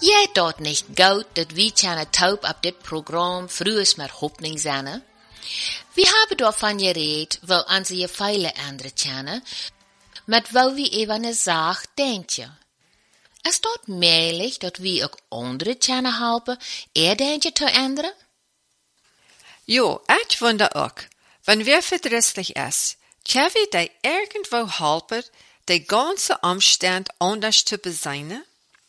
Jij dort nicht goed dat wie tjane taub ab dit Programm frühes met Hoffnung zijn. We hebben daarvan gereed, wel aan ze je feile andere tjane, met wel wie even een zaak denkje. Es dort möglich, dat wie ook andere tjane helpen, denkje te ändern? Jo, ich wonder auch, wenn wer verdrießlich ist, kann wir die irgendwo helpen, die ganze Umstand anders zu beseinen?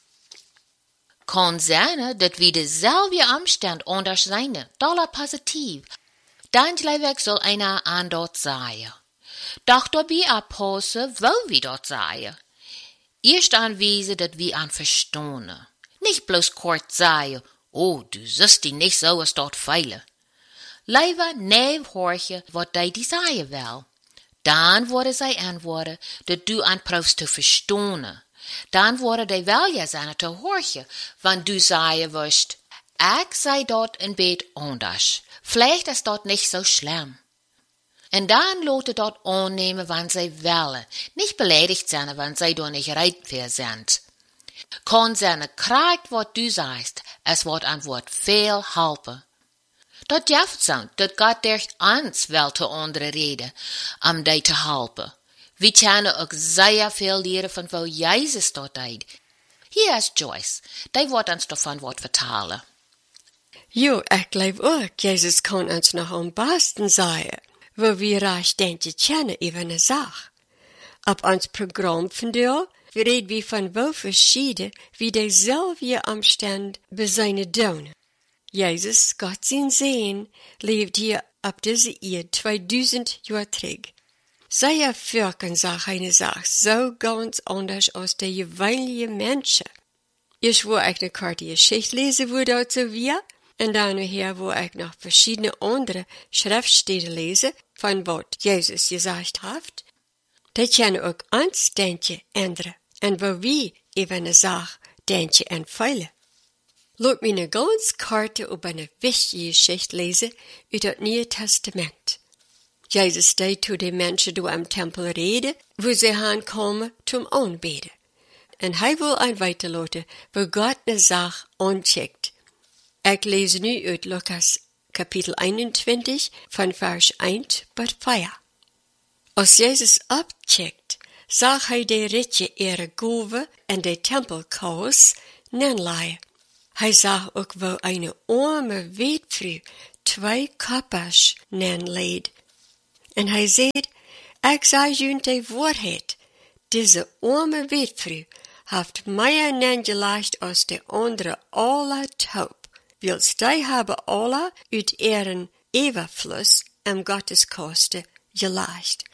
Kan zijn dat we dezelfde omstand anders zijn, dollar positief. Dan gelijk zal einer aan dort zijn. Doch daarbij oppassen, wo we dort zijn. Eerst aanwijzen dat we aan verstaan. Nicht bloß kort sagen, oh, du siehst die nicht so, als dort feilen. Lieber neef hoorje wat die zeggen wil. Dan worden zij antwoorden dat du aanproefst te verstaan. Dan worden die wel ja zijn te hoorje, want du zeggen wirst, ik sei dort in bed anders. Vielleicht ist dort nicht so schlimm. En dan loten dort aannemen, wann zij willen. Nicht beleidigt zijn, wann zij door nicht reit für sind. Kan zijn krijgt wat du sagst, es wordt aan woord veel helpen. Dat jeft zijn, dat God durch ons wel te andere reden, die te helpen. We kunnen ook zeer veel leren van wat Jezus dort deed. Hier is Joyce, die wordt ons daarvan wat vertalen. Jo, ik geloof ook, Jezus kan ons nog am besten zeggen, wo wir recht denken kennen über eine Sache. Op ons Programm vandaag reden wir von wo verschieden wie dezelfde Umstand beseine doen. Jezus, Gott sein Sehen, lebt hier ab dieser Erde 2000 Jahre zurück. Seine Wirken sagt eine Sache so ganz anders als der jeweilige Menschen. Ich wo ich eine Karte Geschichte lesen, wo dort so wir, und dann nachher, wo ich noch verschiedene andere Schriftstellen lese, von was Jesus gesagt hat, die können auch uns denken ändern, und wo wir über eine Sache denken und fühlen. Lass mich eine ganz Karte über eine wichtige Geschichte lesen aus dem Neuen Testament. Jesus steht zu den Menschen, die am Tempel reden, wo sie ankommen zum Anbeten. Und er will ein weiterlassen, wo Gott eine Sache ancheckt. Ich lese nu aus Lukas Kapitel 21 von Vers 1 bis 4. Als Jesus abcheckt, zag hij de ritje ihre Gove en de Tempelkaus neerleggen. Hij zag ook wel eine arme weduwe 2 koppers neerleggen. En hij zei, ik zeg jullie de waarheid, deze arme weduwe heeft meer neergelegd als de andere alle taub. Wils die hebben alle uit ihren Überfluss am Gotteskoste gelegd.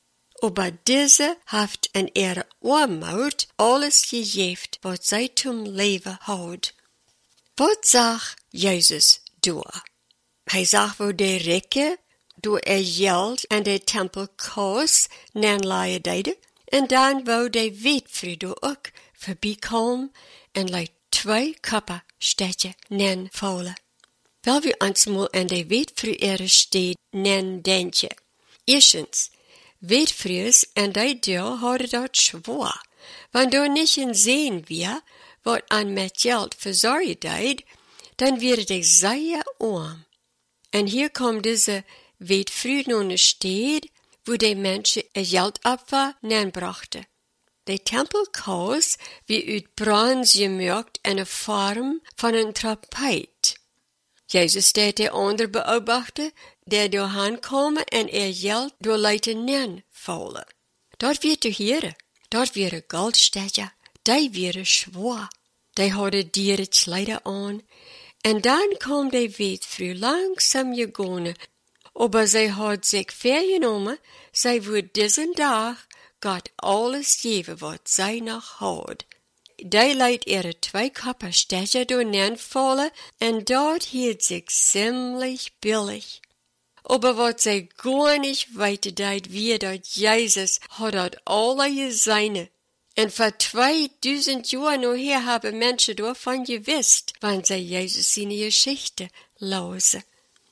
Aber diese heeft in ihre Armut alles gegeven wat zij zum Leben houdt. Wat zag Jezus door? Hij zag wo de rijke door geld en de tempelkaas neerleggen deden, en dan wou de weduwe door ook voorbij komen en leidt 2 koppen stetje nen vallen. Wel we ons mal aan de weduwe ihre steed nen denken. Eerstens, weduwees en die deel hadden dat schwaar, want door niet in zien wir, wat aan met geld verzorgen deed, dan werden die zeer arm. En hier komt deze weduwe naar een stad, wo die mensen een geldopfer nenbrachten. De tempelkaas wie uit brons gemaakt en een vorm van een trapeit. Jezus deed de ander beobachten, der doorheen komen en geld door leiten nen vallen. Dat weer te heren, dat weer goldstetje, die weer schwaar. Die hadden dieren kleider aan, en dan kwam de weduwe langzaam gegaan, aber zij had zich vergenomen, zij would deze dag Gott alles geven wat zij nog had. Die leidt ihre 2 koppen stecher door neervallen, en dat hielt zich ziemlich billig. Aber wat zij gar nicht weiter deed, wie dat Jezus had dat alle gezien. En voor 2000 jaar nachher haben Menschen davon gewusst, wann sie Jesus seine Geschichte lasen.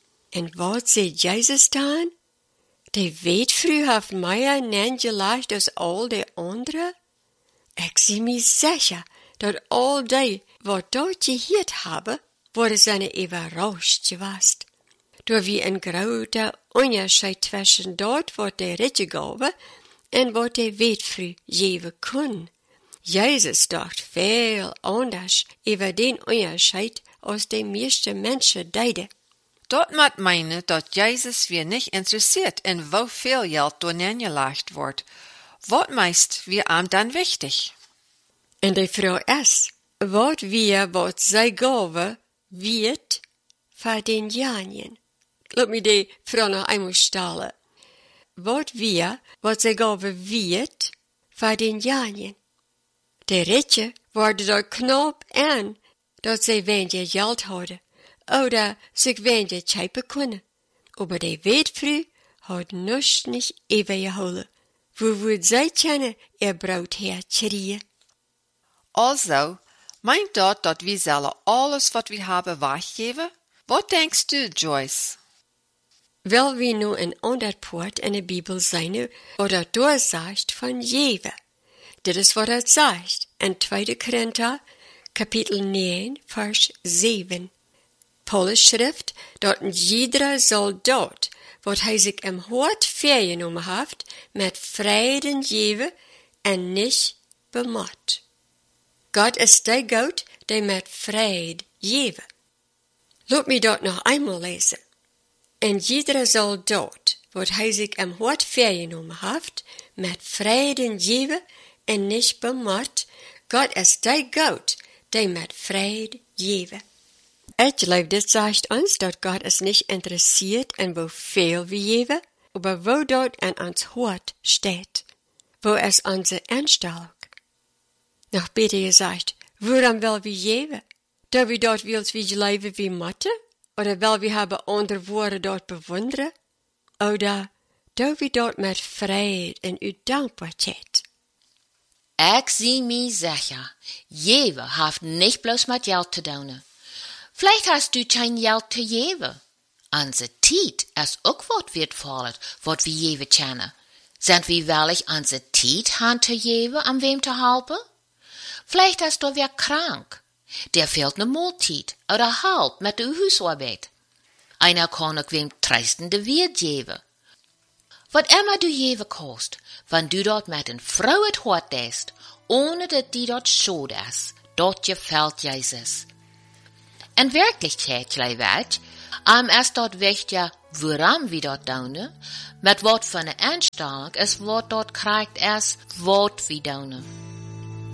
En wat zei Jezus dan? Die weduwe heeft meer neergelegd als al de anderen? Ik zie me zeker dat all die, wat dort geheerd hebben, worden zijn überrascht gewast. Door wie een grote onderscheid tussen dort wat de Ritje gaven en wat de weetvrij geven kon. Jezus dacht veel anders over den onderscheid als de meeste mensen deden. Dat maakt meinen dat Jezus weer niet interessiert in hoeveel geld door neergelegd wordt. Wat meist weer aan dan wichtig? En de vraag is, wat zij gaven, weet voor den janien. Laat me die vraag nog eenmaal stellen. Wat zij gaven, weet voor den janien. De ritje waren er knap aan dat zij weinig geld hadden, oder zich weinig schepen kunnen. Aber de weetvrij had niets niet even geholen. Wo would zij kennen, brood herkrieën? Also, meint dat wir zullen alles wat we hebben weggeven? Wat denkst du, Joyce? Wel wie nu een ander poort in de Bibel zijn, wat er doorzegt van geven. Dit is wat het zegt in 2 Korinther, kapitel 9, vers 7. Paulus schrift, dat jeder soldaat, wat hij zich im hart voorgenomen heeft, met vreden geven en niet bemat. God is de God, die met vrede geven. Laat me dat nog eenmaal lezen. En jeder soldaat, wat hij zich im hart voorgenomen heeft, met vreden geven en niet bemat. God is de God, die met vrede geven. Ik geloof, dit zegt ons dat God is niet interessiert in hoeveel we geven, maar wo dat in ons hart steht. Wo is onze instelling? Nog beter gezegd, waarom wil we geven? Dat we dat wils wie leven wie moeten? Oder wil we hebben andere woorden dat bewonderen? Oder dat we dat met vrede en uit dankbaarheid? Ik zie me zeker, geven heeft niet bloos met geld te doen. Vielleicht hast du kein geld te geven. Onze tijd is ook wat wertvoller, wat we geven kennen. Sind wir wellig onze tijd aan te geven, am wem te helpen? Vielleicht ist du wer krank. Der fehlt ne Mahlzeit oder Halt mit der Hausarbeit. Einer kann auch wem treistende Wert geben. Wat immer du geben kannst, wenn du dort mit een Frau het hart deest, ohne dat die dort schuld ist, dort gefällt Jesus. In Wirklichkeit, Leibert, ist dort wichtig, woran wir dort daunen, mit wat für eine Einstellung es wat dort kriegt ist, wat wir daunen.